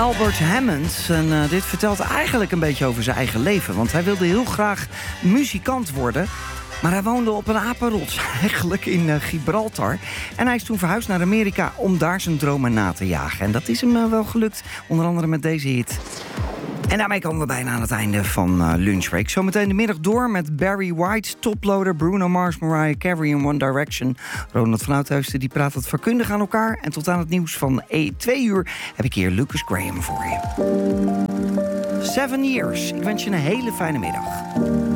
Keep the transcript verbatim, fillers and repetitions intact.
Albert Hammond. En uh, dit vertelt eigenlijk een beetje over zijn eigen leven. Want hij wilde heel graag muzikant worden. Maar hij woonde op een apenrots, eigenlijk in uh, Gibraltar. En hij is toen verhuisd naar Amerika om daar zijn dromen na te jagen. En dat is hem uh, wel gelukt, onder andere met deze hit. En daarmee komen we bijna aan het einde van uh, Lunchbreak. Zometeen de middag door met Barry White, Toploader, Bruno Mars, Mariah Carey en One Direction. Ronald van Oudheusden die praat het vakkundig aan elkaar. En tot aan het nieuws van twee uur heb ik hier Lucas Graham voor je. Seven Years. Ik wens je een hele fijne middag.